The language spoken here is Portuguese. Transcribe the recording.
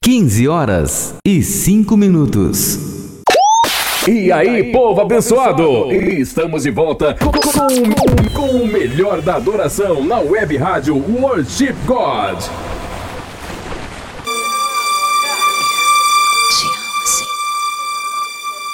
15h05. E aí, povo abençoado! Estamos de volta com o melhor da adoração na web rádio Worship God.